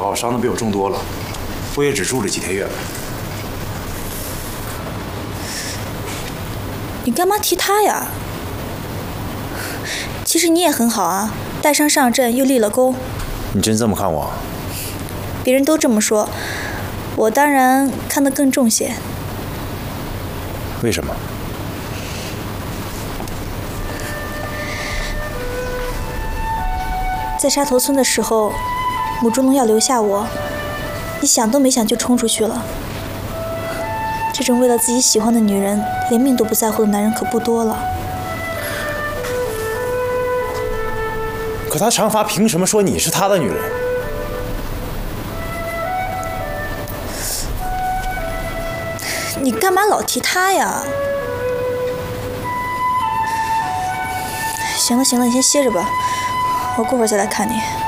把我伤得比我重多了，我也只住了几天院呗。 你干嘛提他呀？其实你也很好啊，带伤上阵又立了功。 你真这么看我？ 别人都这么说，我当然看得更重些。 为什么？ 在沙头村的时候，母猪农要留下我，你想都没想就冲出去了。这种为了自己喜欢的女人连命都不在乎的男人可不多了。 可他长发凭什么说你是他的女人？ 你干嘛老提他呀？行了行了，你先歇着吧，我过会儿再来看你。